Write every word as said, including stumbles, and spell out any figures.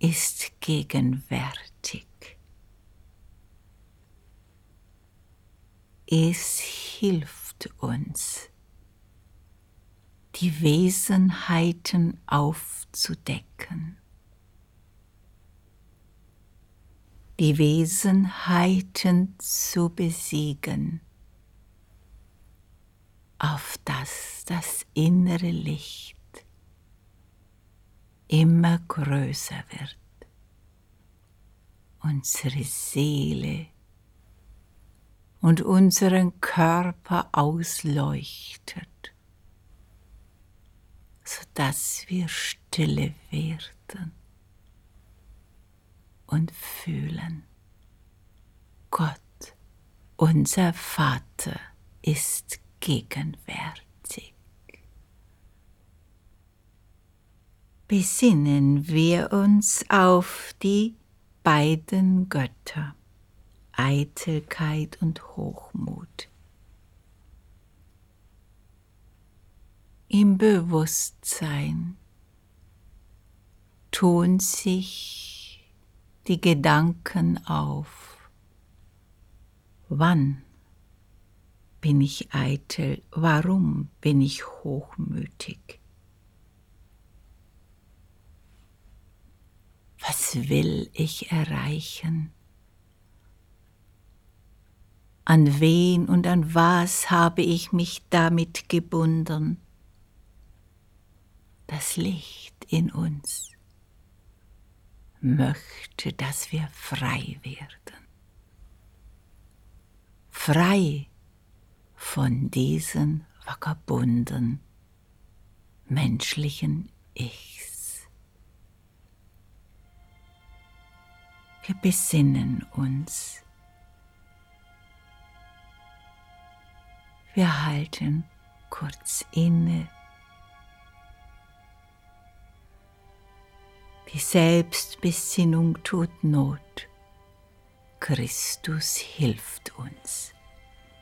ist gegenwärtig. Es hilft uns, die Wesenheiten aufzudecken. Die Wesenheiten zu besiegen, auf dass das innere Licht immer größer wird, unsere Seele und unseren Körper ausleuchtet, sodass wir stille werden und fühlen, Gott, unser Vater, ist gegenwärtig. Besinnen wir uns auf die beiden Götter, Eitelkeit und Hochmut. Im Bewusstsein tun sich die Gedanken auf. Wann bin ich eitel? Warum bin ich hochmütig? Was will ich erreichen? An wen und an was habe ich mich damit gebunden? Das Licht in uns möchte, dass wir frei werden. Frei von diesen vagabunden menschlichen Ichs. Wir besinnen uns. Wir halten kurz inne. Die Selbstbesinnung tut Not. Christus hilft uns.